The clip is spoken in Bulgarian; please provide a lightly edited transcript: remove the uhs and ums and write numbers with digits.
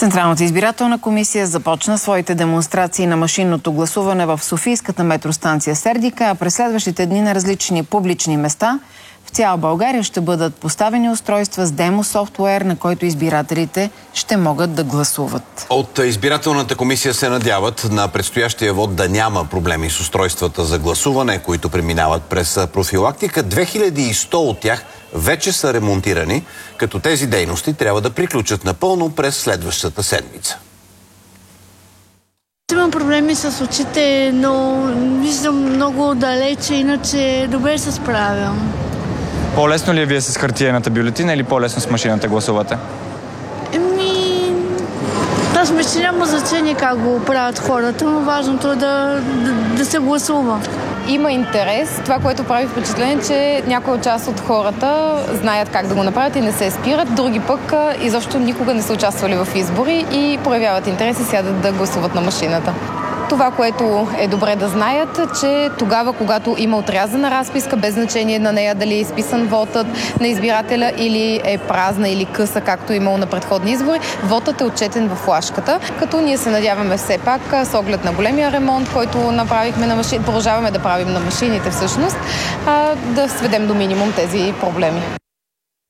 Централната избирателна комисия започна своите демонстрации на машинното гласуване в Софийската метростанция Сердика, а през следващите дни на различни публични места в цяла България ще бъдат поставени устройства с демо-софтуер, на който избирателите ще могат да гласуват. От избирателната комисия се надяват на предстоящия вод да няма проблеми с устройствата за гласуване, които преминават през профилактика. 2100 от тях вече са ремонтирани, като тези дейности трябва да приключат напълно през следващата седмица. Имам проблеми с очите, но виждам много далече, иначе добре се справям. По-лесно ли е вие с хартиената бюлетина или по-лесно с машината гласувате? Аз мисля, че няма значение как го правят хората, но важното е да се гласува. Има интерес. Това, което прави впечатление, че някоя част от хората знаят как да го направят и не се спират. Други пък изобщо никога не са участвали в избори и проявяват интерес и сядат да гласуват на машината. Това, което е добре да знаят, че тогава, когато има отрязана разписка, без значение на нея дали е изписан вотът на избирателя или е празна или къса, както имало на предходни избори, вотът е отчетен във флашката, като ние се надяваме все пак, с оглед на големия ремонт, който направихме на машините, продължаваме да правим на машините всъщност, да сведем до минимум тези проблеми.